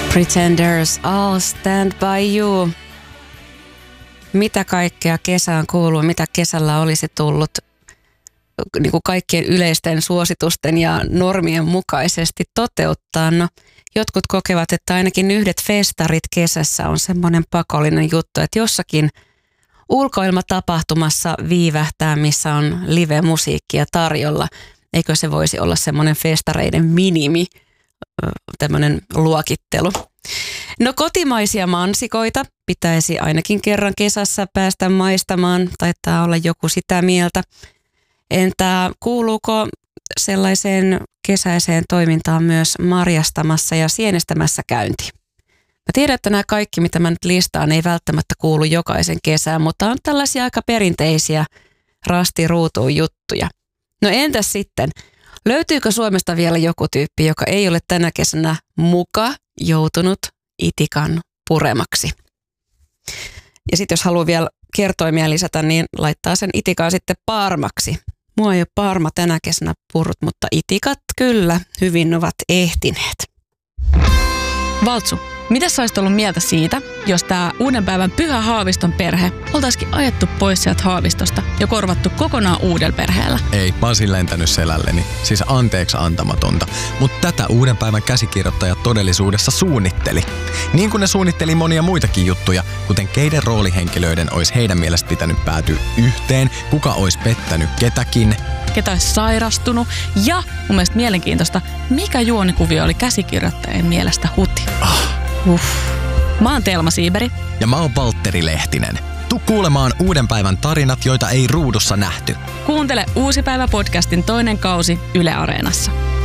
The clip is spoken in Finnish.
Pretenders, I'll stand by you. Mitä kaikkea kesään kuuluu, mitä kesällä olisi tullut niin kuin kaikkien yleisten suositusten ja normien mukaisesti toteuttaa? No, jotkut kokevat, että ainakin yhdet festarit kesässä on semmoinen pakollinen juttu, että jossakin ulkoilmatapahtumassa viivähtää, missä on live-musiikkia tarjolla. Eikö se voisi olla semmoinen festareiden minimi, tämmöinen luokittelu? No, kotimaisia mansikoita pitäisi ainakin kerran kesässä päästä maistamaan. Taitaa olla joku sitä mieltä. Entä kuuluuko sellaiseen kesäiseen toimintaan myös marjastamassa ja sienestämässä käynti? Mä tiedän, että nämä kaikki, mitä mä nyt listaan, ei välttämättä kuulu jokaisen kesään, mutta on tällaisia aika perinteisiä rastiruutuun juttuja. No entäs sitten? Löytyykö Suomesta vielä joku tyyppi, joka ei ole tänä kesänä muka joutunut itikan puremaksi? Ja sitten jos haluaa vielä kertoimia lisätä, niin laittaa sen itikan sitten parmaksi. Mua ei ole parma tänä kesänä purrut, mutta itikat kyllä hyvin ovat ehtineet. Valtsu, mitä sä olisit ollut mieltä siitä, jos tää uuden päivän Pyhä Haaviston perhe oltaisikin ajettu pois sieltä Haavistosta ja korvattu kokonaan uudella perheellä? Ei, mä olisin lentänyt selälleni. Siis anteeksi antamatonta. Mutta tätä uuden päivän käsikirjoittajat todellisuudessa suunnitteli. Niin kuin ne suunnitteli monia muitakin juttuja, kuten keiden roolihenkilöiden olisi heidän mielestä pitänyt päätyä yhteen, kuka olisi pettänyt ketäkin, ketä olisi sairastunut ja mun mielestä mielenkiintoista, mikä juonikuvio oli käsikirjoittajien mielestä huti. Mä oon Telma Siiberi. Ja mä oon Valtteri Lehtinen. Tuu kuulemaan uuden päivän tarinat, joita ei ruudussa nähty. Kuuntele Uusi päivä podcastin toinen kausi Yle Areenassa.